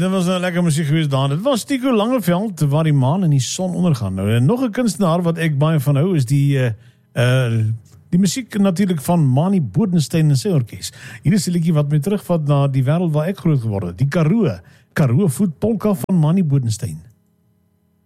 dit was nou lekker muziek geweest, Daan. Dit was Tico Langeveld, waar die maan en die son ondergaan. Nou, en nog 'n kunstenaar wat ek baie van hou, is die muziek natuurlijk van Mani Bodenstein en sy orkes. Hier is 'n liedjie wat my terugvat na die wêreld waar ek groot geword het, die Karoo. Karoo Voet Polka van Mani Bodenstein.